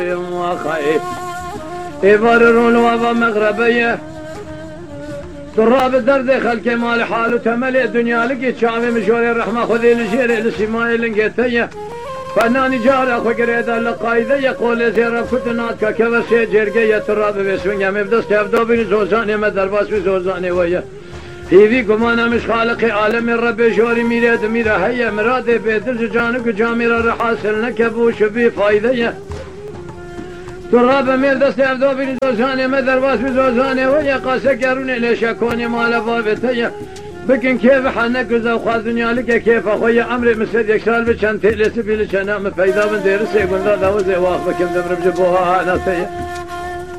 وخيف يبررون وابا مغربية تراب الدرد خلق مال حال وتملي الدنيا لقيت شعبي مشوري الرحمة خذي لجيري لسماي لنقيتية فناني جاري اخو قريدا لقايدة يقول زيرا كتناتك كبسي جرقية تراب بسوينيا مبدس تفدو بني زوزاني مدرباس بزوزاني ويا هيفي قمانا مش خالقي عالم الرب جوري ميراد ميرا هيا مرادي بيدل جانك جاميرا رحاسل نكبوش بي فايدة تراب ميل دست افدو بني زوزاني مدرباس بزوزاني ويا قاسا قروني ليش اكوني مالا بابتيا بكن كيف حنك وخاذ دنيا لك كيف اخويا عمري مسد يكسال بشان تلس بلشنا مفيدا من دير سيقول لا وزي واخ بكم دمر بجبوها انا سيا